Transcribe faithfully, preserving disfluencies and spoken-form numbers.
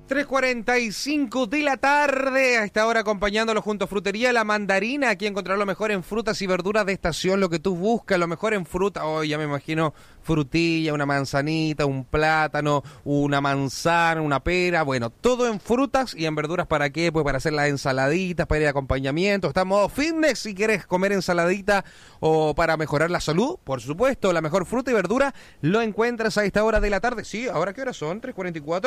tres cuarenta y cinco de la tarde, a esta hora acompañándolo junto a Frutería La Mandarina. Aquí encontrar lo mejor en frutas y verduras de estación, lo que tú buscas, lo mejor en fruta. Hoy oh, ya me imagino frutilla, una manzanita, un plátano, una manzana, una pera. Bueno, todo en frutas y en verduras. ¿Para qué? Pues para hacer las ensaladitas, para ir de acompañamiento. Está en modo fitness si quieres comer ensaladita o para mejorar la salud. Por supuesto, la mejor fruta y verdura lo encuentras a esta hora de la tarde. Sí, ¿ahora qué hora son? tres cuarenta y cuatro.